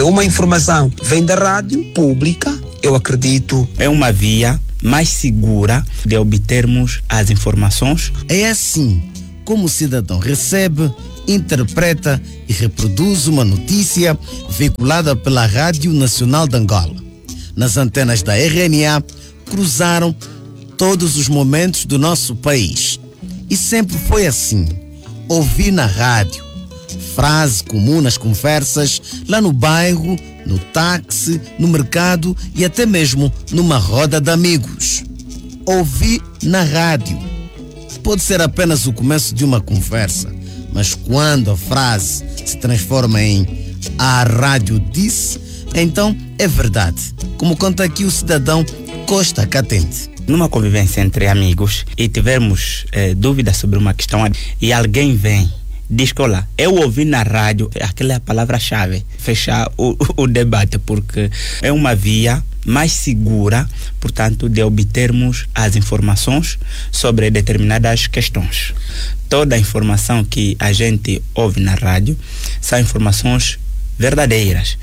uma informação vem da rádio pública, eu acredito. É uma via mais segura de obtermos as informações. É assim como o cidadão recebe, interpreta e reproduz uma notícia veiculada pela Rádio Nacional de Angola. Nas antenas da RNA cruzaram todos os momentos do nosso país. E sempre foi assim. Ouvir na rádio, frase comum nas conversas, lá no bairro, no táxi, no mercado e até mesmo numa roda de amigos. Ouvir na rádio pode ser apenas o começo de uma conversa, mas quando a frase se transforma em "a rádio disse", então é verdade, como conta aqui o cidadão Costa Catente. Numa convivência entre amigos e tivermos dúvidas sobre uma questão e alguém vem, diz que olá, eu ouvi na rádio, aquela é a palavra-chave, fechar o debate, porque é uma via mais segura, portanto, de obtermos as informações sobre determinadas questões. Toda a informação que a gente ouve na rádio são informações verdadeiras.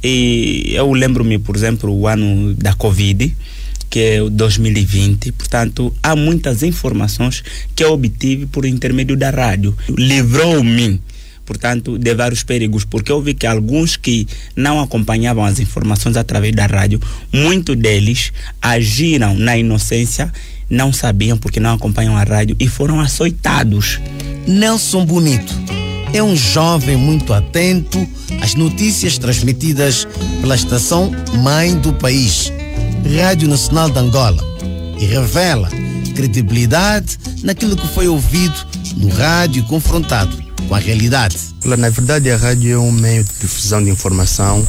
E eu lembro-me, por exemplo, o ano da Covid, que é o 2020, portanto, há muitas informações que eu obtive por intermédio da rádio. Livrou-me, portanto, de vários perigos, porque eu vi que alguns que não acompanhavam as informações através da rádio, muitos deles agiram na inocência, não sabiam porque não acompanham a rádio e foram açoitados. Nelson Bonito é um jovem muito atento às notícias transmitidas pela estação mãe do país, Rádio Nacional de Angola, e revela credibilidade naquilo que foi ouvido no rádio e confrontado com a realidade. Na verdade, a rádio é um meio de difusão de informação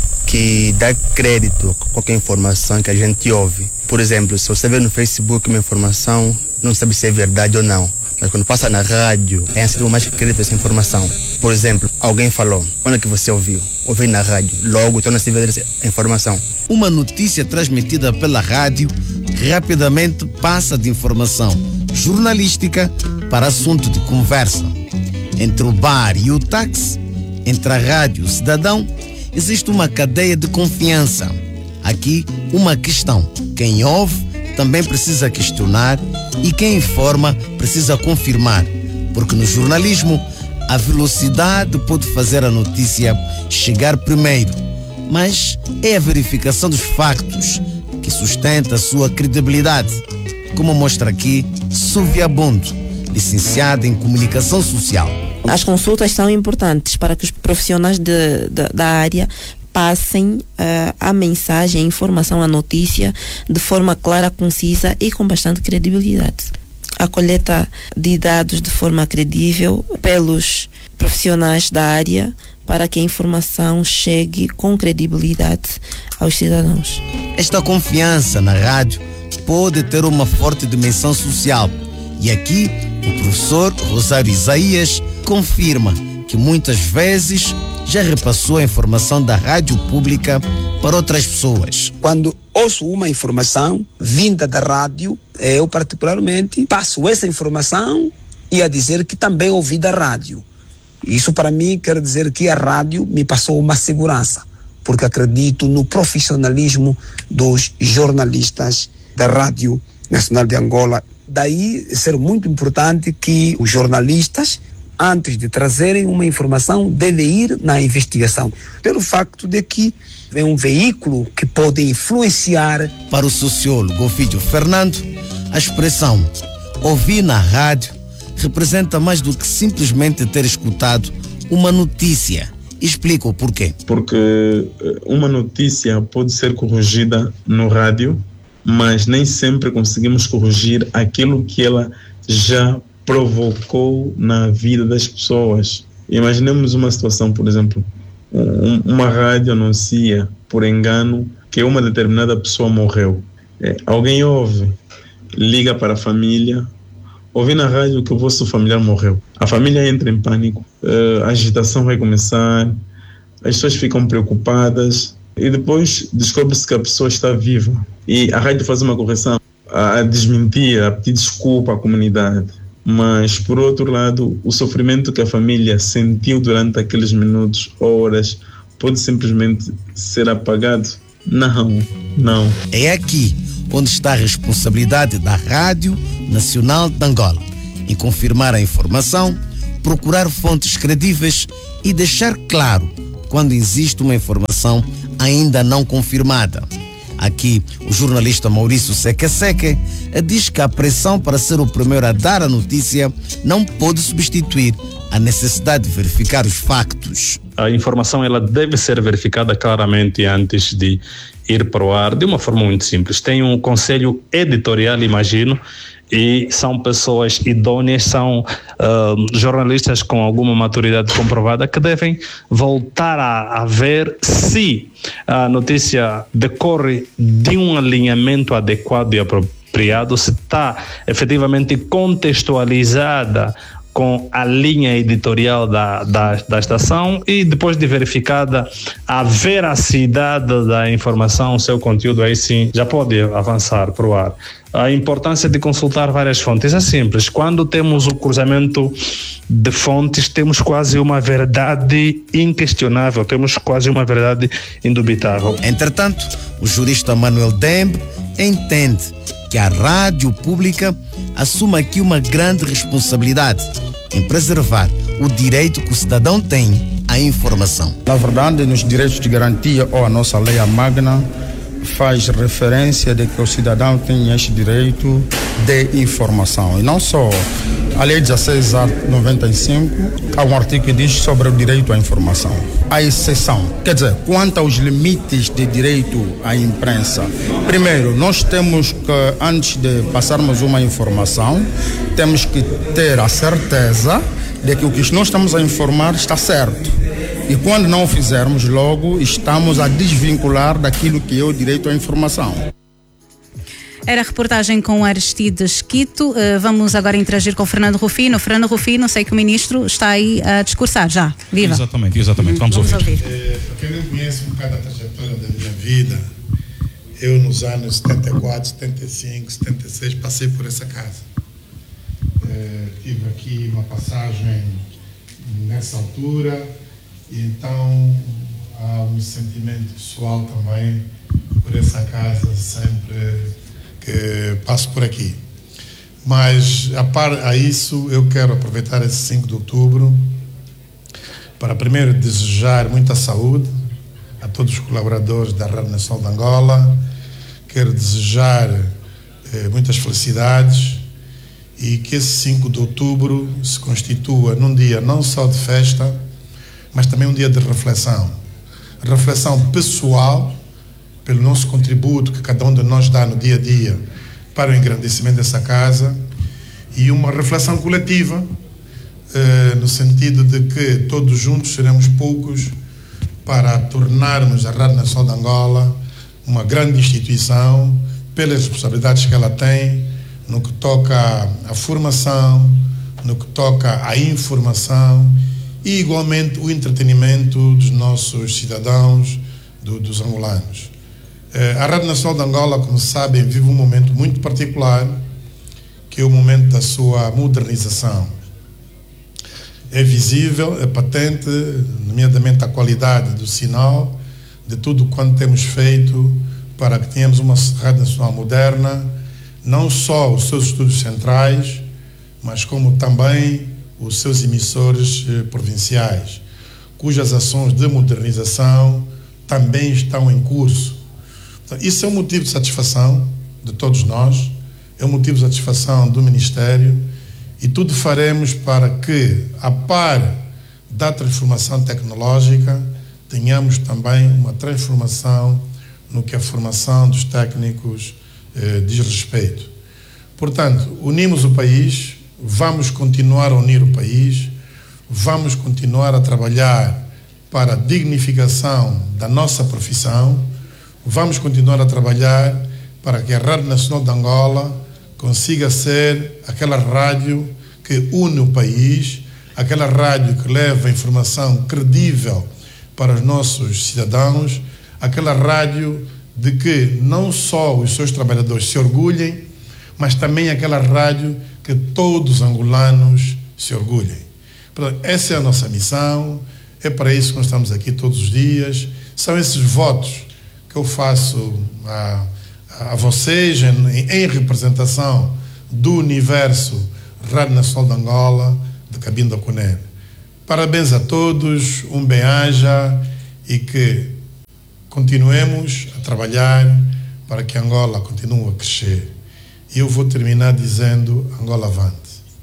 que dá crédito a qualquer informação que a gente ouve. Por exemplo, se você vê no Facebook uma informação, não sabe se é verdade ou não, mas quando passa na rádio, é assim mais crédito essa informação. Por exemplo, alguém falou, quando é que você ouviu? Ouvi na rádio, logo torna-se verdadeira essa informação. Uma notícia transmitida pela rádio rapidamente passa de informação jornalística para assunto de conversa. Entre o bar e o táxi, entre a rádio e o cidadão, existe uma cadeia de confiança. Aqui, uma questão. Quem ouve também precisa questionar e quem informa precisa confirmar, porque no jornalismo a velocidade pode fazer a notícia chegar primeiro, mas é a verificação dos factos que sustenta a sua credibilidade, como mostra aqui Súvia Bondo, licenciada em Comunicação Social. As consultas são importantes para que os profissionais da área passem a mensagem, a informação, a notícia de forma clara, concisa e com bastante credibilidade. A coleta de dados de forma credível pelos profissionais da área para que a informação chegue com credibilidade aos cidadãos. Esta confiança na rádio pode ter uma forte dimensão social. E aqui o professor Rosário Isaías confirma que muitas vezes já repassou a informação da rádio pública para outras pessoas. Quando ouço uma informação vinda da rádio, eu particularmente passo essa informação e a dizer que também ouvi da rádio. Isso para mim quer dizer que a rádio me passou uma segurança, porque acredito no profissionalismo dos jornalistas da Rádio Nacional de Angola. Daí ser muito importante que os jornalistas, antes de trazerem uma informação, devem ir na investigação, pelo facto de que é um veículo que pode influenciar. Para o sociólogo Ovídio Fernando, a expressão ouvir na rádio representa mais do que simplesmente ter escutado uma notícia. Explica o porquê. Porque uma notícia pode ser corrigida no rádio, mas nem sempre conseguimos corrigir aquilo que ela já provocou na vida das pessoas. Imaginemos uma situação, por exemplo, uma rádio anuncia, por engano, que uma determinada pessoa morreu. Alguém ouve, liga para a família, ouvi na rádio que o vosso familiar morreu. A família entra em pânico, a agitação vai começar, as pessoas ficam preocupadas e depois descobre-se que a pessoa está viva. E a rádio faz uma correção, a desmentir, a pedir desculpa à comunidade. Mas, por outro lado, o sofrimento que a família sentiu durante aqueles minutos, horas, pode simplesmente ser apagado? Não. É aqui onde está a responsabilidade da Rádio Nacional de Angola, em confirmar a informação, procurar fontes credíveis e deixar claro quando existe uma informação ainda não confirmada. Aqui, o jornalista Maurício Seque diz que a pressão para ser o primeiro a dar a notícia não pode substituir a necessidade de verificar os factos. A informação ela deve ser verificada claramente antes de ir para o ar, de uma forma muito simples. Tem um conselho editorial, imagino, e são pessoas idôneas, são jornalistas com alguma maturidade comprovada que devem voltar a ver se a notícia decorre de um alinhamento adequado e apropriado, se está efetivamente contextualizada com a linha editorial da estação e depois de verificada a veracidade da informação, o seu conteúdo, aí sim já pode avançar para o ar. A importância de consultar várias fontes é simples. Quando temos o cruzamento de fontes, temos quase uma verdade inquestionável, temos quase uma verdade indubitável. Entretanto, o jurista Manuel Dembe entende que a rádio pública assume aqui uma grande responsabilidade em preservar o direito que o cidadão tem à informação. Na verdade, nos direitos de garantia ou a nossa lei magna faz referência de que o cidadão tem este direito de informação. E não só a lei 16/95, há um artigo que diz sobre o direito à informação. A exceção, quer dizer, quanto aos limites de direito à imprensa. Primeiro, nós temos que, antes de passarmos uma informação, temos que ter a certeza de que o que nós estamos a informar está certo. E quando não o fizermos, logo estamos a desvincular daquilo que é o direito à informação. Era a reportagem com Aristides Quito. Vamos agora interagir com Fernando Rufino. Fernando Rufino, sei que o ministro está aí a discursar já. Viva. Exatamente. Vamos ouvir. Para quem não conhece um bocado a trajetória da minha vida, eu nos anos 74, 75, 76 passei por essa casa. Tive aqui uma passagem nessa altura, e então há um sentimento pessoal também por essa casa sempre que passo por aqui. Mas a par a isso, eu quero aproveitar esse 5 de outubro para primeiro desejar muita saúde a todos os colaboradores da Rádio Nacional de Angola. Quero desejar muitas felicidades e que esse 5 de outubro se constitua num dia não só de festa, mas também um dia de reflexão. Reflexão pessoal, pelo nosso contributo que cada um de nós dá no dia a dia para o engrandecimento dessa casa, e uma reflexão coletiva, no sentido de que todos juntos seremos poucos para tornarmos a Rádio Nacional de Angola uma grande instituição, pelas responsabilidades que ela tem, no que toca à formação, no que toca à informação e, igualmente, o entretenimento dos nossos cidadãos, dos angolanos. A Rádio Nacional de Angola, como sabem, vive um momento muito particular, que é o momento da sua modernização. É visível, é patente, nomeadamente a qualidade do sinal, de tudo quanto temos feito para que tenhamos uma Rádio Nacional moderna, não só os seus estúdios centrais, mas como também os seus emissores provinciais, cujas ações de modernização também estão em curso. Então, isso é um motivo de satisfação de todos nós, é um motivo de satisfação do Ministério, e tudo faremos para que, a par da transformação tecnológica, tenhamos também uma transformação no que a formação dos técnicos diz respeito. Portanto, unimos o país, vamos continuar a unir o país, vamos continuar a trabalhar para a dignificação da nossa profissão, vamos continuar a trabalhar para que a Rádio Nacional de Angola consiga ser aquela rádio que une o país, aquela rádio que leva informação credível para os nossos cidadãos, aquela rádio de que não só os seus trabalhadores se orgulhem, mas também aquela rádio que todos os angolanos se orgulhem. Portanto, essa é a nossa missão, É para isso que nós estamos aqui todos os dias. São esses votos que eu faço a vocês em representação do universo Rádio Nacional de Angola, de Cabinda Cunene. Parabéns a todos, um bem-aja e que continuemos a trabalhar para que Angola continue a crescer. E eu vou terminar dizendo Angola avante.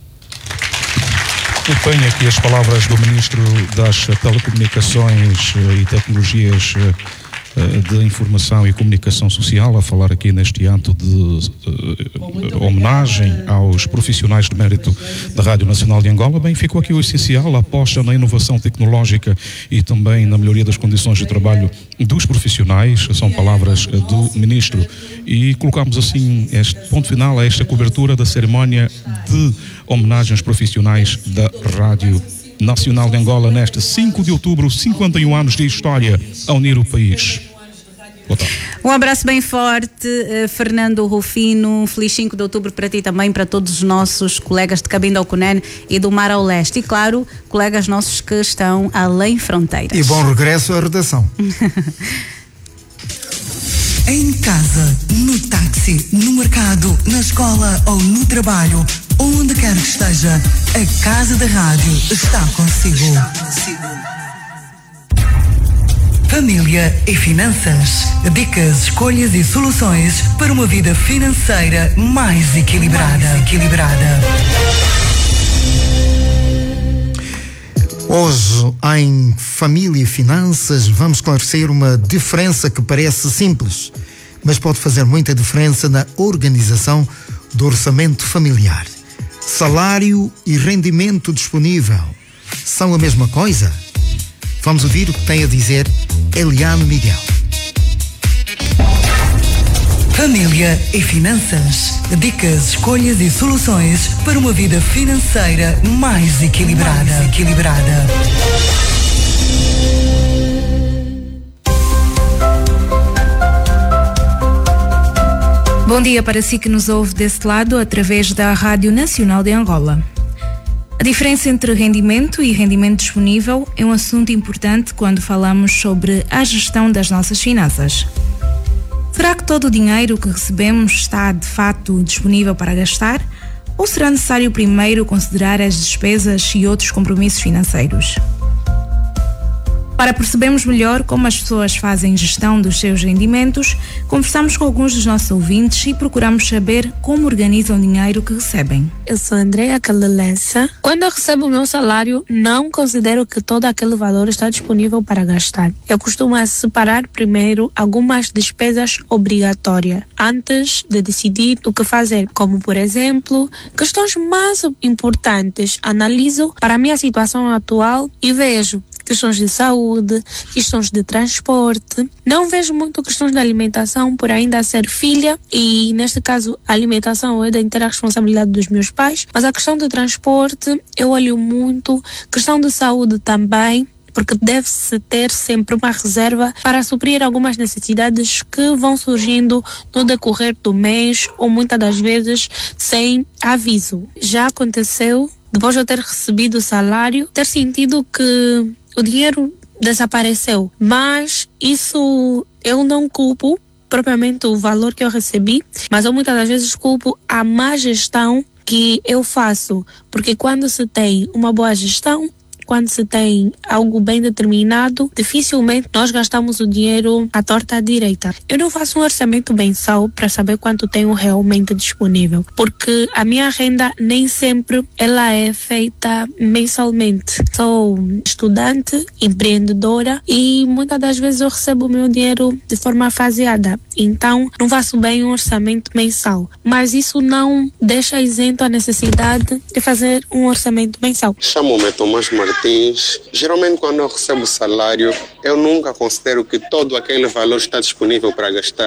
Eu tenho aqui as palavras do Ministro das Telecomunicações e Tecnologias de Informação e Comunicação Social a falar aqui neste ato de homenagem aos profissionais de mérito da Rádio Nacional de Angola. Bem, ficou aqui o essencial, a aposta na inovação tecnológica e também na melhoria das condições de trabalho dos profissionais, são palavras do Ministro. E colocamos assim este ponto final a esta cobertura da cerimónia de homenagens profissionais da Rádio Nacional de Angola neste 5 de outubro, 51 anos de história a unir o país. Um abraço bem forte, Fernando Rufino. Feliz 5 de outubro para ti também, para todos os nossos colegas de Cabinda ao Cunene e do Mar ao Leste. E claro, colegas nossos que estão além fronteiras. E bom regresso à redação. Em casa, no táxi, no mercado, na escola ou no trabalho, onde quer que esteja, a Casa da Rádio está consigo. Família e finanças. Dicas, escolhas e soluções para uma vida financeira mais equilibrada. Hoje, em Família e Finanças, vamos esclarecer uma diferença que parece simples, mas pode fazer muita diferença na organização do orçamento familiar. Salário e rendimento disponível são a mesma coisa? Vamos ouvir o que tem a dizer Eliane Miguel. Família e finanças. Dicas, escolhas e soluções para uma vida financeira mais equilibrada. Bom dia para si que nos ouve desse lado através da Rádio Nacional de Angola. A diferença entre rendimento e rendimento disponível é um assunto importante quando falamos sobre a gestão das nossas finanças. Será que todo o dinheiro que recebemos está de fato disponível para gastar? Ou será necessário primeiro considerar as despesas e outros compromissos financeiros? Para percebermos melhor como as pessoas fazem gestão dos seus rendimentos, conversamos com alguns dos nossos ouvintes e procuramos saber como organizam o dinheiro que recebem. Eu sou Andréa Calelença. Quando eu recebo o meu salário, não considero que todo aquele valor está disponível para gastar. Eu costumo separar primeiro algumas despesas obrigatórias antes de decidir o que fazer, como por exemplo, questões mais importantes. Analiso para a minha situação atual e vejo questões de saúde, questões de transporte. Não vejo muito questões de alimentação por ainda ser filha e, neste caso, a alimentação é da inteira responsabilidade dos meus pais, mas a questão de transporte eu olho muito, questão de saúde também, porque deve-se ter sempre uma reserva para suprir algumas necessidades que vão surgindo no decorrer do mês ou muitas das vezes sem aviso. Já aconteceu, depois de eu ter recebido o salário, ter sentido que o dinheiro desapareceu, mas isso eu não culpo propriamente o valor que eu recebi, mas eu muitas das vezes culpo a má gestão que eu faço, porque quando se tem uma boa gestão, quando se tem algo bem determinado, dificilmente nós gastamos o dinheiro à torta à direita. Eu não faço um orçamento mensal para saber quanto tenho realmente disponível, porque a minha renda nem sempre ela é feita mensalmente. Sou estudante, empreendedora e muitas das vezes eu recebo o meu dinheiro de forma faseada. Então, não faço bem um orçamento mensal. Mas isso não deixa isento a necessidade de fazer um orçamento mensal. Chamo-me Tomás Martins. Geralmente, quando eu recebo salário, eu nunca considero que todo aquele valor está disponível para gastar.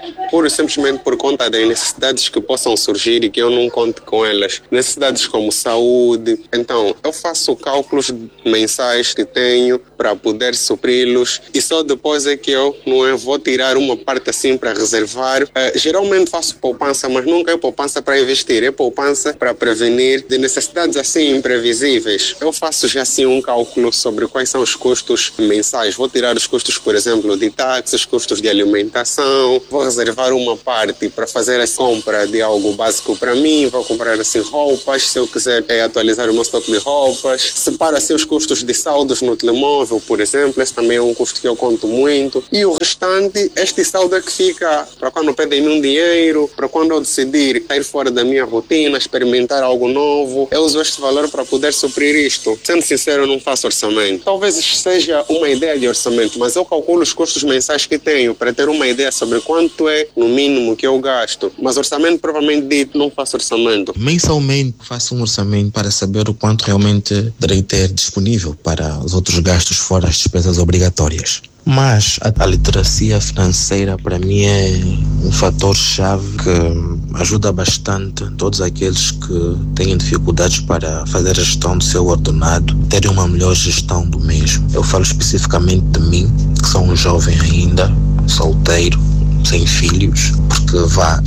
simplesmente por conta das necessidades que possam surgir e que eu não conte com elas. Necessidades como saúde. Então, eu faço cálculos mensais que tenho para poder supri-los e só depois é que eu vou tirar uma parte assim para reservar. Geralmente faço poupança, mas nunca é poupança para investir, é poupança para prevenir de necessidades assim imprevisíveis. Eu faço já assim um cálculo sobre quais são os custos mensais. Vou tirar os custos, por exemplo, de táxis, custos de alimentação, vou reservar uma parte para fazer a compra de algo básico para mim, vou comprar assim roupas, se eu quiser atualizar o meu estoque de roupas, separo assim os custos de saldos no telemóvel, por exemplo, esse também é um custo que eu conto muito, e o restante, este saldo é que fica para quando pedem um dinheiro, para quando eu decidir sair fora da minha rotina, experimentar algo novo, eu uso este valor para poder suprir isto. Sendo sincero, eu não faço orçamento. Talvez seja uma ideia de orçamento, mas eu calculo os custos mensais que tenho para ter uma ideia sobre quanto é no mínimo que eu gasto. Mas orçamento, provavelmente dito, não faço orçamento. Mensalmente faço um orçamento para saber o quanto realmente terei ter disponível para os outros gastos fora as despesas obrigatórias. Mas a literacia financeira para mim é um fator-chave que ajuda bastante todos aqueles que têm dificuldades para fazer a gestão do seu ordenado, terem uma melhor gestão do mesmo. Eu falo especificamente de mim, que sou um jovem ainda, solteiro, sem filhos, porque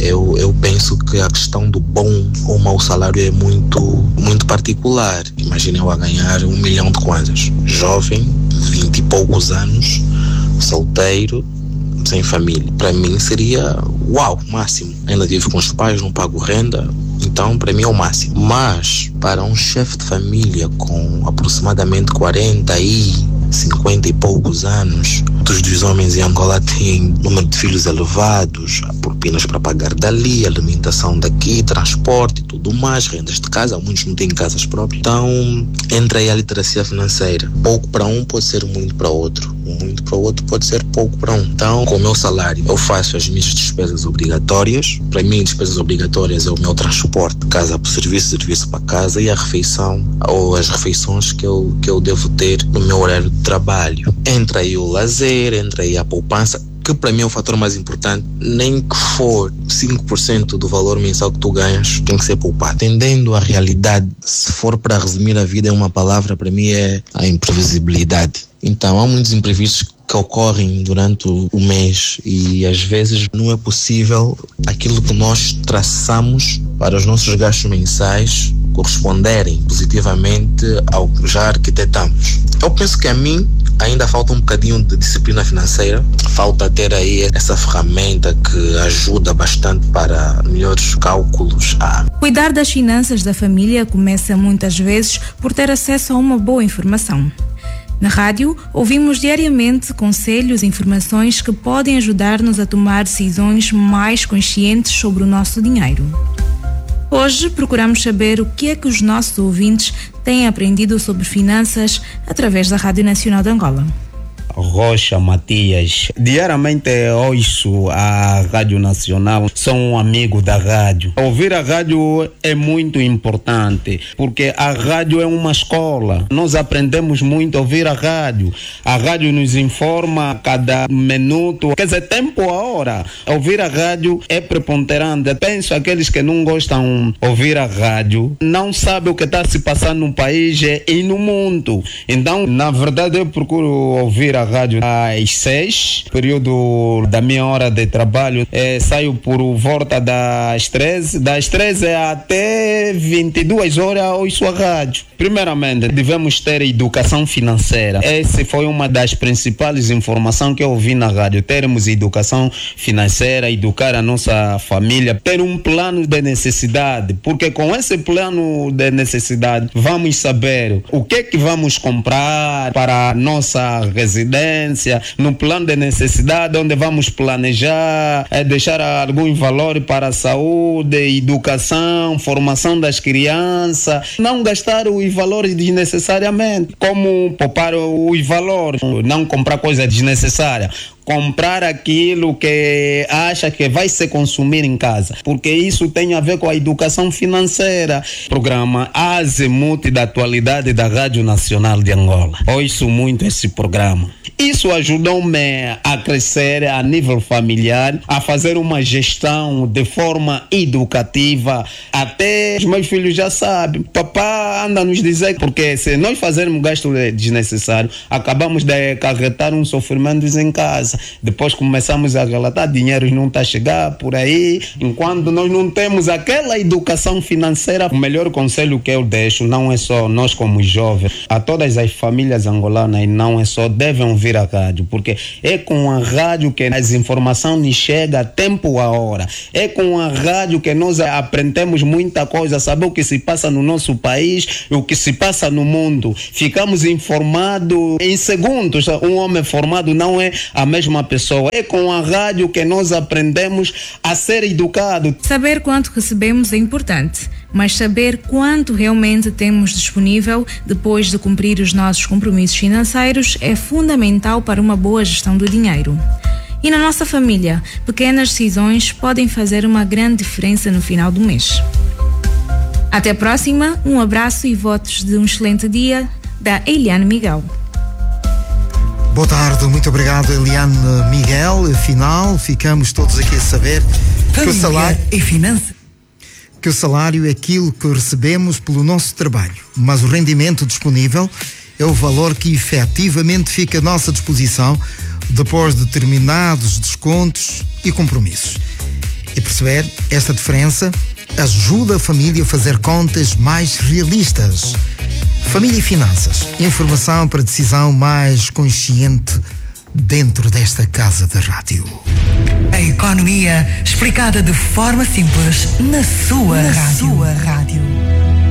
eu penso que a questão do bom ou mau salário é muito particular. Imaginem eu a ganhar 1 milhão de kwanzas, jovem, 20 e poucos anos, solteiro, sem família. Para mim seria uau, máximo. Ainda vivo com os pais, não pago renda, então para mim é o máximo. Mas para um chefe de família com aproximadamente 40 e 50 e poucos anos, todos os homens em Angola têm número de filhos elevados, propinas para pagar dali, alimentação daqui, transporte e tudo mais, rendas de casa, muitos não têm casas próprias. Então entra aí a literacia financeira. Pouco para um pode ser muito para outro, muito para o outro pode ser pouco para um. Então, com o meu salário, eu faço as minhas despesas obrigatórias. Para mim, despesas obrigatórias é o meu transporte, casa para serviço, serviço para casa, e a refeição ou as refeições que eu devo ter no meu horário de trabalho. Entra aí o lazer, entra aí a poupança, que para mim é o fator mais importante. Nem que for 5% do valor mensal que tu ganhas, tem que ser poupado. Entendendo a realidade, se for para resumir a vida em uma palavra, para mim é a imprevisibilidade. Então há muitos imprevistos que ocorrem durante o mês e às vezes não é possível aquilo que nós traçamos para os nossos gastos mensais corresponderem positivamente ao que já arquitetamos. Eu penso que a mim ainda falta um bocadinho de disciplina financeira, falta ter aí essa ferramenta que ajuda bastante para melhores cálculos. Cuidar das finanças da família começa muitas vezes por ter acesso a uma boa informação. Na rádio, ouvimos diariamente conselhos e informações que podem ajudar-nos a tomar decisões mais conscientes sobre o nosso dinheiro. Hoje procuramos saber o que é que os nossos ouvintes têm aprendido sobre finanças através da Rádio Nacional de Angola. Rocha Matias. Diariamente ouço a Rádio Nacional, sou um amigo da rádio. Ouvir a rádio é muito importante, porque a rádio é uma escola. Nós aprendemos muito a ouvir a rádio. A rádio nos informa a cada minuto, quer dizer, tempo a hora. Ouvir a rádio é preponderante. Penso aqueles que não gostam de ouvir a rádio, não sabem o que está se passando no país e no mundo. Então, na verdade, eu procuro ouvir a rádio às 6, período da minha hora de trabalho, saio por volta das 13 até 22 horas ouço a rádio. Primeiramente, devemos ter educação financeira. Essa foi uma das principais informações que eu ouvi na rádio. Termos educação financeira, educar a nossa família, ter um plano de necessidade, porque com esse plano de necessidade vamos saber o que é que vamos comprar para a nossa residência, no plano de necessidade, onde vamos planejar, deixar algum valor para a saúde, educação, formação das crianças, não gastar os valores desnecessariamente, como poupar os valores, não comprar coisa desnecessária, comprar aquilo que acha que vai se consumir em casa, porque isso tem a ver com a educação financeira. Programa Azimuth da atualidade da Rádio Nacional de Angola. Ouço muito esse programa. Isso ajudou-me a crescer a nível familiar, a fazer uma gestão de forma educativa. Até os meus filhos já sabem. Papá anda a nos dizer, porque se nós fazermos gasto desnecessário, acabamos de acarretar um sofrimento em casa. Depois começamos a relatar, dinheiro não está a chegar por aí. Enquanto nós não temos aquela educação financeira, o melhor conselho que eu deixo, não é só nós como jovens, a todas as famílias angolanas, e não é só, devem ouvir a rádio, porque é com a rádio que as informações nos chegam a tempo a hora. É com a rádio que nós aprendemos muita coisa, saber o que se passa no nosso país, o que se passa no mundo. Ficamos informados em segundos. Um homem formado não é a mesma pessoa. É com a rádio que nós aprendemos a ser educados. Saber quanto recebemos é importante, mas saber quanto realmente temos disponível depois de cumprir os nossos compromissos financeiros é fundamental para uma boa gestão do dinheiro. E na nossa família, pequenas decisões podem fazer uma grande diferença no final do mês. Até a próxima, um abraço e votos de um excelente dia da Eliane Miguel. Boa tarde, muito obrigado, Eliane Miguel. Afinal, ficamos todos aqui a saber que o salário e finanças. Que o salário é aquilo que recebemos pelo nosso trabalho, mas o rendimento disponível é o valor que efetivamente fica à nossa disposição depois de determinados descontos e compromissos. E perceber esta diferença ajuda a família a fazer contas mais realistas. Família e finanças, informação para decisão mais consciente dentro desta casa da rádio. A economia explicada de forma simples na sua rádio.